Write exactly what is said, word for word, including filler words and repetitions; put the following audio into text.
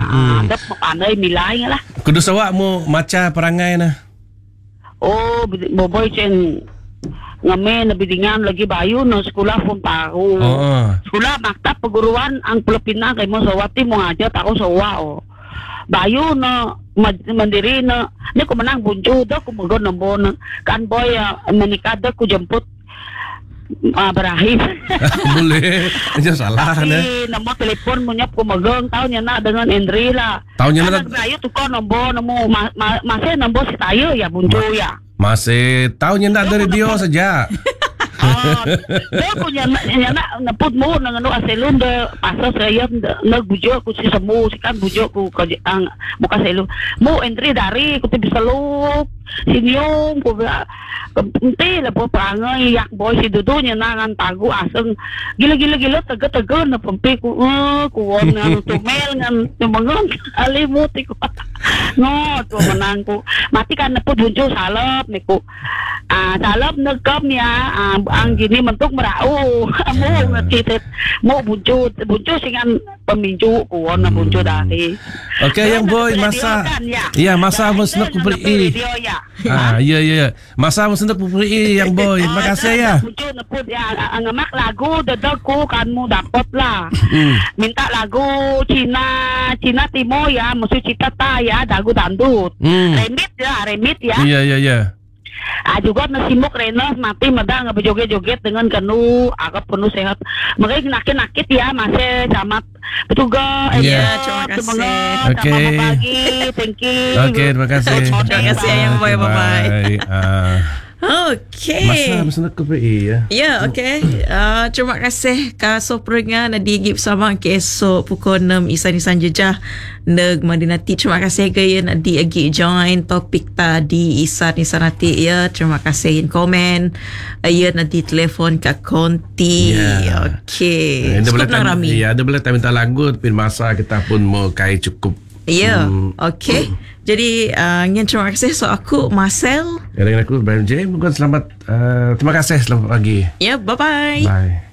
Hmm. Ada pandai milai lah. Kudu sawak mu maca perangai na. Oh, boboy ceng ngamen lebih dengan lagi bayu no sekolah pun tahu. Oh. Sekolah maktab perguruan ang Filipina kay mo sawati mo aja tahu sawa oh. Bayu no mandiri no ni ko menang bunju do ko magon nombon kan boy uh, menikah do ko jemput uh, berakhir. Boleh. Aja salah na. Nomor telepon mo nyap ko magon tahu nya na dengan Endri lah. Tahu nya na bayu tu ko nombor mo ma, ma, masih nombor si tayo ya bunju ma, ya. Masih tahu nya na dari dia saja. Ah, dia punya nya na napud mo nang ano aselun de paso saya nagbujo ko si samu si kan bujo ko ang buka selu mo entry dari ko ti bisalok sinyong ko Kunti lah po perangai yak boy si Dudu nya nangan tagu aseng gila-gila gila tega-tega na pempi ku eh kuon ngan tumel ngan tumangon alimuti ko no to menang ku mati kan neput buncu salep niku ah salep negap nya ah, ang gini mentuk merau mu ngecitet mu buncu buncu singan peminju kuon na buncu dari. Okey yang boy masa iya masa musnak ku beri. Ah iya iya masa musnak ku beri yang boy. Terima kasih ya. Buncu neput ya ngamak lagu dedekku kanmu dapat lah. Minta lagu Cina Cina Timur ya musuh cita ta ya dagu dandut. Remit ya remit ya. Iya iya iya. Ah juga nasimuk Renos mati meda ngebejoget-joget dengan kanu agak penuh sehat. Makanya nakit-nakit ya masih camat petugas. Iya, terima kasih. Oke. Thank you. Oke, terima kasih. Terima kasih yang boy, bye bye. Ah. Okay. Masa masa nak beri ya. Ya, okay. Uh, terima kasih ka soprengan na digip sama ke esok pukul enam isan-isan jejah neg Madinati. Terima kasih gaya na di agi join topik tadi isan-isan nanti ya. Terima kasih in komen. Ya na di telefon ka konti. Yeah. Okay. Ada boleh Cukup rami. Ya, ada boleh minta lagu tapi masa kita pun mau kai cukup. Ya, Hmm. okay. Jadi, uh, ingin terima kasih. So, aku Marcel. Ya, dengan aku Ibrahim J. Mungkin selamat. Uh, terima kasih selamat pagi. Ya, bye-bye. Bye.